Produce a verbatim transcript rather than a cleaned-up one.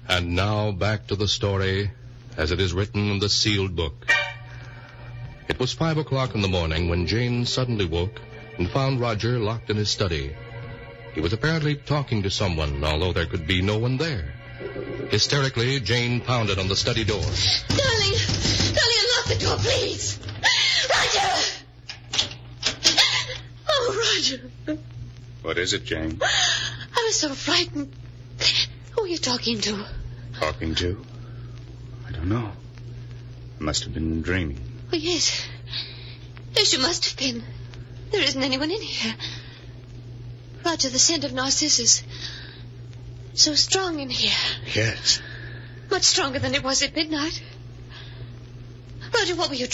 And now back to the story as it is written in the sealed book. It was five o'clock in the morning when Jane suddenly woke and found Roger locked in his study. He was apparently talking to someone, although there could be no one there. Hysterically, Jane pounded on the study door. Darling, darling, unlock the door, please. Roger! Oh, Roger. What is it, Jane? I was so frightened. Who are you talking to? Talking to? I don't know. I must have been dreaming. Oh, yes. Yes, you must have been. There isn't anyone in here. Roger, the scent of narcissus. So strong in here. Yes. Much stronger than it was at midnight. Roger, what were you